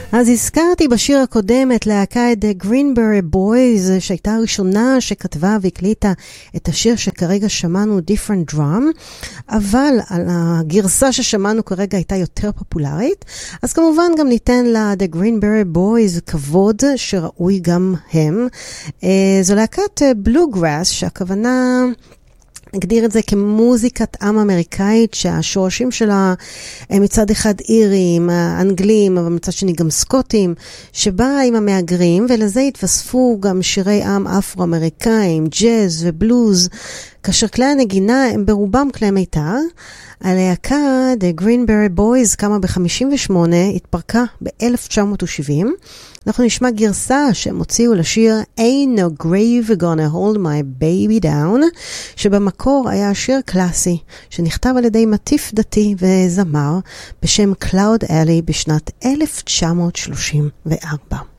אז הזכרתי בשיר הקודם את להקת The Greenberry Boys, שהייתה הראשונה שכתבה והקליטה את השיר שכרגע שמענו, Different Drum, אבל על הגרסה ששמענו כרגע הייתה יותר פופולרית, אז כמובן גם ניתן לה The Greenberry Boys כבוד שראוי גם הם. זו להקת בלוגראס, שהכוונה... נגדיר את זה כמוזיקת עם אמריקאית, שהשורשים שלה הם מצד אחד אירים, אנגלים, אבל מצד שני גם סקוטים, שבאה עם המהגרים, ולזה התווספו גם שירי עם אפרו-אמריקאים, ג'אז ובלוז, כאשר כלי הנגינה הם ברובם כלי מיתר. הלהקה, The Greenberry Boys, קמה ב-58, התפרקה ב-1970. אנחנו נשמע גרסה שהם הוציאו לשיר Ain't No Grave Gonna Hold My Baby Down, שבמקור היה שיר קלאסי, שנכתב על ידי מטיף דתי וזמר בשם Cloud Alley בשנת 1934.